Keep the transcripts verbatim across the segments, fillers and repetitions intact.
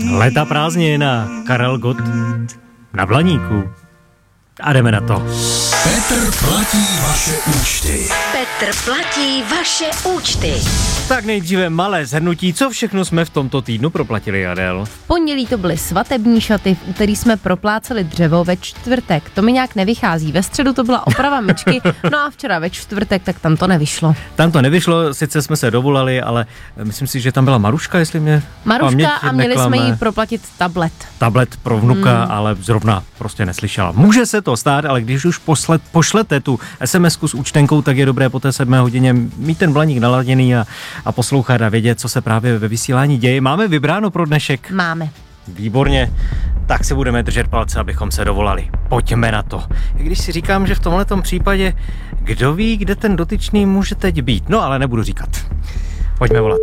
Léta prázdnina, Karel Gott na Blaníku. A jdeme na to. Petr platí vaše účty. Petr platí vaše účty. Tak nejdříve malé shrnutí, co všechno jsme v tomto týdnu proplatili, Adel. V pondělí to byly svatební šaty, v úterý jsme propláceli dřevo, ve čtvrtek to mi nějak nevychází, ve středu to byla oprava myčky, no a včera ve čtvrtek, tak tam to nevyšlo. Tam to nevyšlo, sice jsme se dovolali, ale myslím si, že tam byla Maruška, jestli mě Maruška a měli neklame. jsme jí proplatit tablet. Tablet pro vnuka, hmm. ale zrovna prostě neslyšela. Může se to stát, ale když už poslet, pošlete tu es em esku s účtenkou, tak je dobré po té sedmé hodině mít ten Blaník naladěný a, a poslouchat a vědět, co se právě ve vysílání děje. Máme vybráno pro dnešek? Máme. Výborně. Tak si budeme držet palce, abychom se dovolali. Pojďme na to. Když si říkám, že v tomhletom případě, kdo ví, kde ten dotyčný může teď být. No, ale nebudu říkat. Pojďme volat.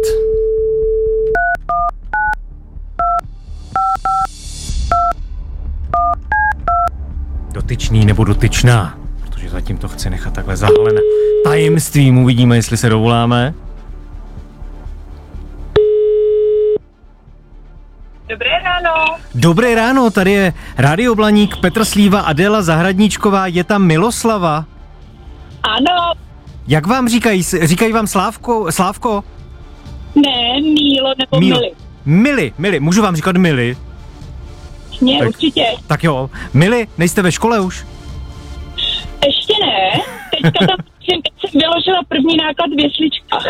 Dotyčný nebo dotyčná, protože zatím to chci nechat takhle zahalené tajemstvím. Uvidíme, jestli se dovoláme. Dobré ráno. Dobré ráno, tady je Rádio Blaník, Petr Slíva, Adéla Zahradníčková, je tam Miloslava. Ano. Jak vám říkají? Říkají vám Slávko? Slávko? Ne, Mílo nebo Mílo. Mili. Mili, Mili, můžu vám říkat Mili? Ne, tak, určitě. Tak jo, Mili, nejste ve škole už? Ještě ne. Teďka tam jsem vyložila první náklad v jesličkách.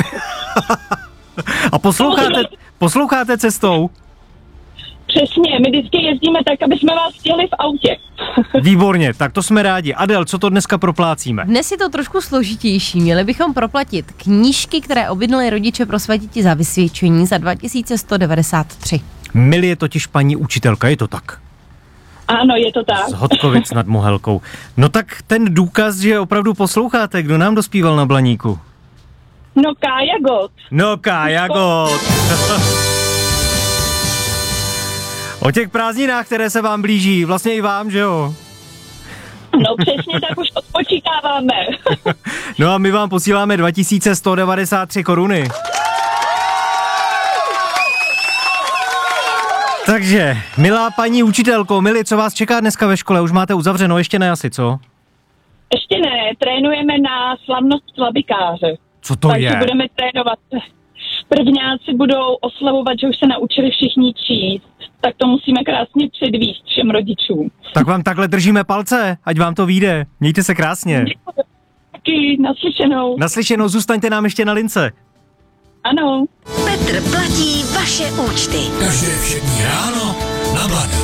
A posloucháte, posloucháte cestou? Přesně, my vždycky jezdíme tak, aby jsme vás chtěli v autě. Výborně, tak to jsme rádi. Adel, co to dneska proplácíme? Dnes je to trošku složitější. Měli bychom proplatit knížky, které objednali rodiče pro své děti za vysvědčení za dva tisíce sto devadesát tři. Mili je totiž paní učitelka, je to tak? Ano, je to tak. Z Hodkovic nad Mohelkou. No tak ten důkaz, že opravdu posloucháte, kdo nám dospíval na Blaníku? No Kája Gott. No Kája Gott. O těch prázdninách, které se vám blíží, vlastně i vám, že jo? No přesně, tak už odpočítáváme. No a my vám posíláme dva tisíce sto devadesát tři koruny. Takže, milá paní učitelko, Mili, co vás čeká dneska ve škole? Už máte uzavřeno, ještě ne asi, co? Ještě ne, trénujeme na slavnost slabikáře. Co to Takže je? Takže budeme trénovat. Prvňáci budou oslavovat, že už se naučili všichni číst. Tak to musíme krásně předvíst všem rodičům. Tak vám takhle držíme palce, ať vám to vyjde. Mějte se krásně. Děkuji. Taky naslyšenou. Naslyšenou, zůstaňte nám ještě na lince. Ano. Petr platí vaše účty. Každé všední ráno na Blaníku.